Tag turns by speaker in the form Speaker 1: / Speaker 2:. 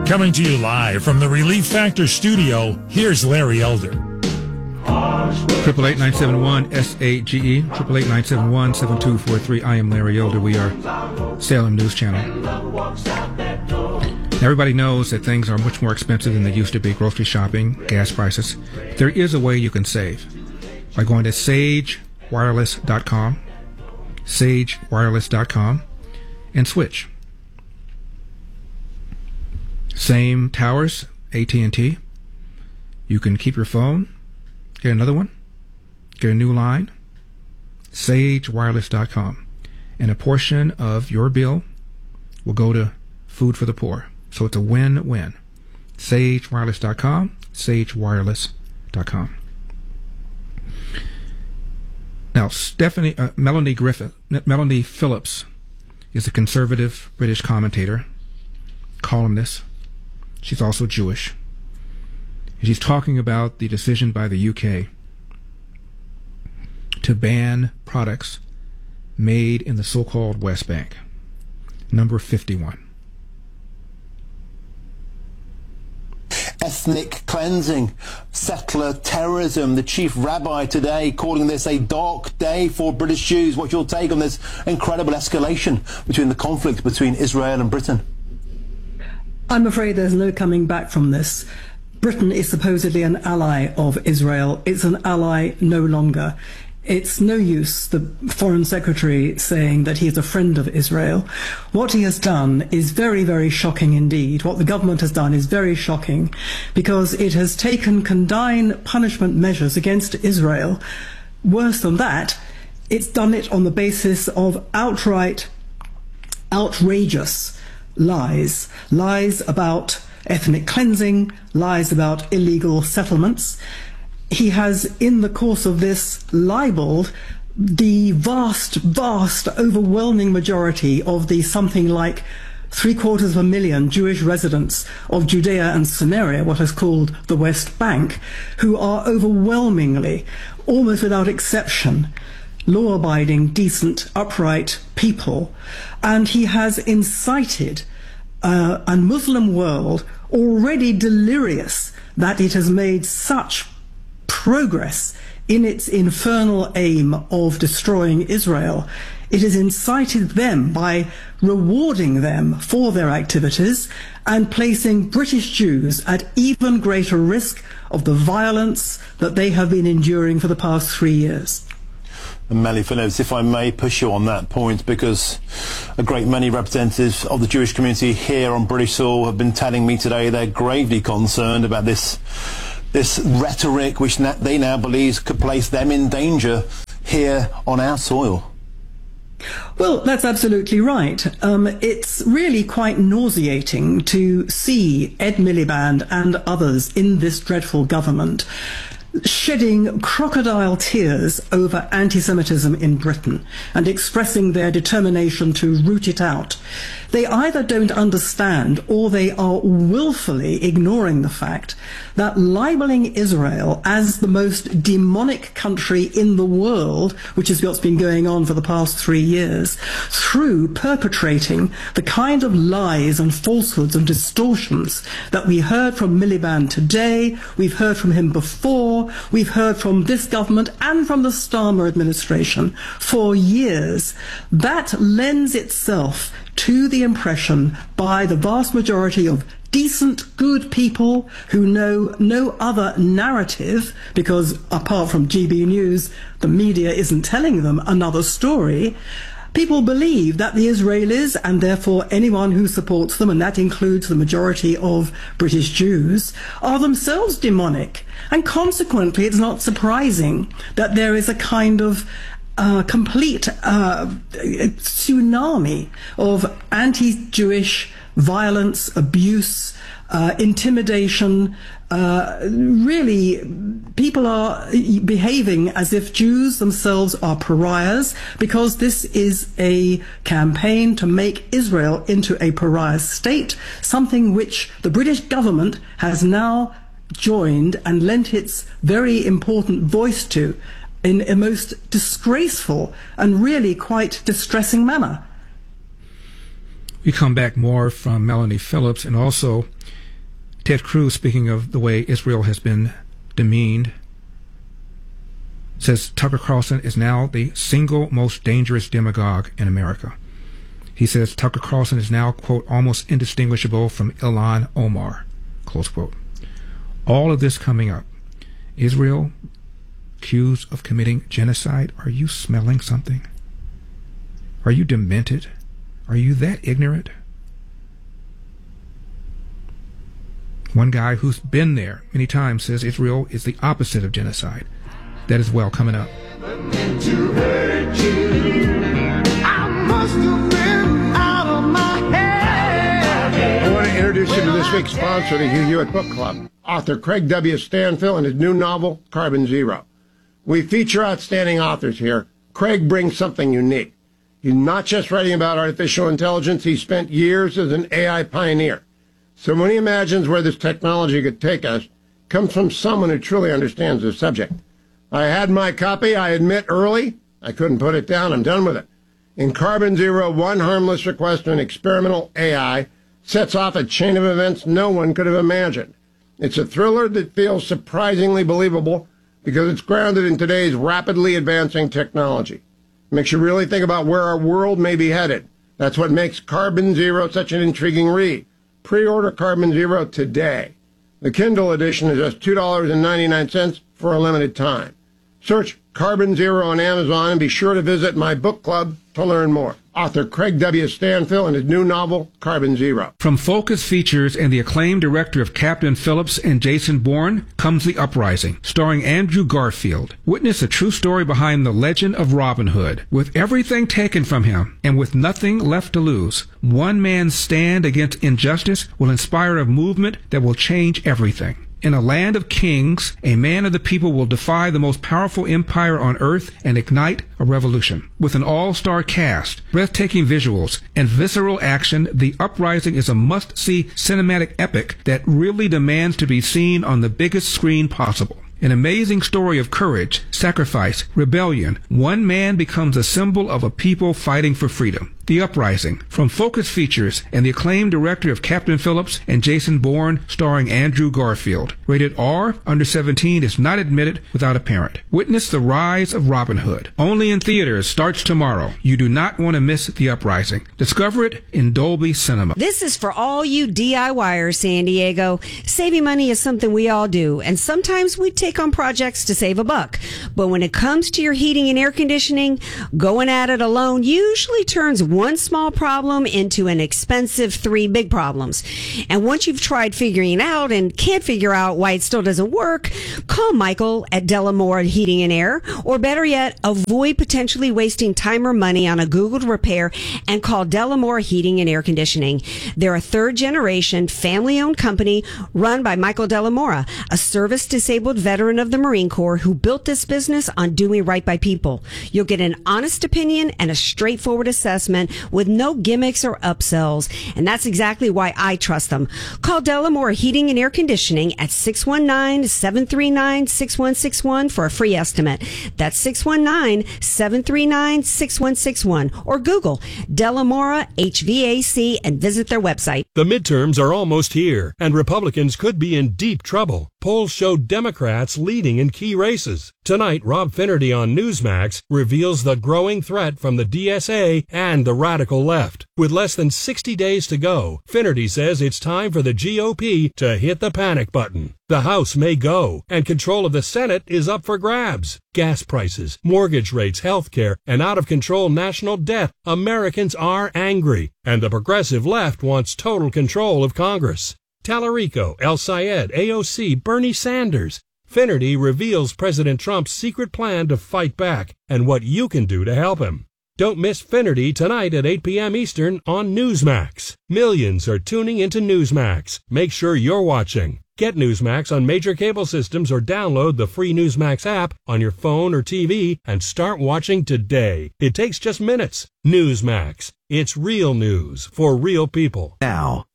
Speaker 1: Coming to you live from the Relief Factor studio, here's Larry Elder.
Speaker 2: 888-971-SAGE, 888-971-7243. I am Larry Elder. We are Salem News Channel. Everybody knows that things are much more expensive than they used to be, grocery shopping, gas prices. There is a way you can save by going to sagewireless.com, sagewireless.com, and switch. Same towers, AT&T. You can keep your phone, get another one, get a new line, sagewireless.com. And a portion of your bill will go to Food for the Poor. So it's a win-win. sagewireless.com, sagewireless.com. Now, Melanie Phillips is a conservative British commentator, columnist. She's also Jewish. And she's talking about the decision by the UK to ban products made in the so-called West Bank. Number 51.
Speaker 3: Ethnic cleansing, settler terrorism. The chief rabbi today calling this a dark day for British Jews. What's your take on this incredible escalation between the conflict between Israel and Britain?
Speaker 4: I'm afraid there's no coming back from this. Britain is supposedly an ally of Israel. It's an ally no longer. It's no use the Foreign Secretary saying that he is a friend of Israel. What he has done is very, very shocking indeed. What the government has done is very shocking because it has taken condign punishment measures against Israel. Worse than that, it's done it on the basis of outright, outrageous lies about ethnic cleansing, lies about illegal settlements. He has, in the course of this, libeled the vast, overwhelming majority of the something like 750,000 Jewish residents of Judea and Samaria, what is called the West Bank, who are overwhelmingly, almost without exception, law-abiding, decent, upright people. And he has incited a Muslim world already delirious that it has made such progress in its infernal aim of destroying Israel. It has incited them by rewarding them for their activities and placing British Jews at even greater risk of the violence that they have been enduring for the past 3 years.
Speaker 3: And Melanie Phillips, if I may push you on that point, because a great many representatives of the Jewish community here on British soil have been telling me today they're gravely concerned about this rhetoric which they now believe could place them in danger here on our soil.
Speaker 4: Well, that's absolutely right. It's really quite nauseating to see Ed Miliband and others in this dreadful government shedding crocodile tears over anti-Semitism in Britain and expressing their determination to root it out. They either don't understand or they are willfully ignoring the fact that libeling Israel as the most demonic country in the world, which is what's been going on for the past 3 years, through perpetrating the kind of lies and falsehoods and distortions that we heard from Miliband today, we've heard from him before, we've heard from this government and from the Starmer administration for years. That lends itself to the impression by the vast majority of decent, good people who know no other narrative, because apart from GB News, the media isn't telling them another story. People believe that the Israelis, and therefore anyone who supports them, and that includes the majority of British Jews, are themselves demonic. And consequently, it's not surprising that there is a kind of complete tsunami of anti-Jewish violence, abuse, intimidation. Really, people are behaving as if Jews themselves are pariahs, because this is a campaign to make Israel into a pariah state, something which the British government has now joined and lent its very important voice to in a most disgraceful and really quite distressing manner.
Speaker 2: We come back more from Melanie Phillips, and also Ted Cruz, speaking of the way Israel has been demeaned, says Tucker Carlson is now the single most dangerous demagogue in America. He says Tucker Carlson is now, quote, almost indistinguishable from Ilhan Omar, close quote. All of this coming up. Israel accused of committing genocide. Are you smelling something? Are you demented? Are you that ignorant? One guy who's been there many times says Israel is the opposite of genocide. That is well coming up.
Speaker 5: I want to introduce you to this week's sponsor, the Hugh Hewitt Book Club, author Craig W. Stanfill and his new novel, Carbon Zero. We feature outstanding authors here. Craig brings something unique. He's not just writing about artificial intelligence. He spent years as an AI pioneer. So when he imagines where this technology could take us, it comes from someone who truly understands the subject. I had my copy, I admit early. I couldn't put it down. I'm done with it. In Carbon Zero, one harmless request to an experimental AI sets off a chain of events no one could have imagined. It's a thriller that feels surprisingly believable because it's grounded in today's rapidly advancing technology. It makes you really think about where our world may be headed. That's what makes Carbon Zero such an intriguing read. Pre-order Carbon Zero today. The Kindle edition is just $2.99 for a limited time. Search Carbon Zero on Amazon and be sure to visit my book club to learn more. Author Craig W. Stanfill and his new novel, Carbon Zero.
Speaker 2: From Focus Features and the acclaimed director of Captain Phillips and Jason Bourne comes The Uprising, starring Andrew Garfield. Witness a true story behind the legend of Robin Hood. With everything taken from him and with nothing left to lose, one man's stand against injustice will inspire a movement that will change everything. In a land of kings, a man of the people will defy the most powerful empire on earth and ignite a revolution. With an all-star cast, breathtaking visuals, and visceral action, The Uprising is a must-see cinematic epic that really demands to be seen on the biggest screen possible. An amazing story of courage, sacrifice, rebellion. One man becomes a symbol of a people fighting for freedom. The Uprising, from Focus Features and the acclaimed director of Captain Phillips and Jason Bourne, starring Andrew Garfield. Rated R, under 17, is not admitted without a parent. Witness the rise of Robin Hood. Only in theaters, starts tomorrow. You do not want to miss The Uprising. Discover it in Dolby Cinema.
Speaker 6: This is for all you DIYers, San Diego. Saving money is something we all do, and sometimes we take on projects to save a buck. But when it comes to your heating and air conditioning, going at it alone usually turns one small problem into an expensive 3 big problems. And once you've tried figuring it out and can't figure out why it still doesn't work, call Michael at Delamora Heating and Air, or better yet, avoid potentially wasting time or money on a Googled repair and call Delamora Heating and Air Conditioning. They're a third-generation, family-owned company run by Michael Delamora, a service-disabled veteran of the Marine Corps who built this business on doing right by people. You'll get an honest opinion and a straightforward assessment with no gimmicks or upsells. And that's exactly why I trust them. Call Delamora Heating and Air Conditioning at 619-739-6161 for a free estimate. That's 619-739-6161. Or Google Delamora HVAC and visit their website.
Speaker 7: The midterms are almost here, and Republicans could be in deep trouble. Polls show Democrats leading in key races. Tonight, Rob Finnerty on Newsmax reveals the growing threat from the DSA and the radical left. With less than 60 days to go, Finnerty says it's time for the GOP to hit the panic button. The House may go, and control of the Senate is up for grabs. Gas prices, mortgage rates, health care, and out-of-control national debt. Americans are angry, and the progressive left wants total control of Congress. Tallarico, El Sayed, AOC, Bernie Sanders. Finnerty reveals President Trump's secret plan to fight back and what you can do to help him. Don't miss Finnerty tonight at 8 p.m. Eastern on Newsmax. Millions are tuning into Newsmax. Make sure you're watching. Get Newsmax on major cable systems or download the free Newsmax app on your phone or TV and start watching today. It takes just minutes. Newsmax. It's real news for real people.
Speaker 8: Now,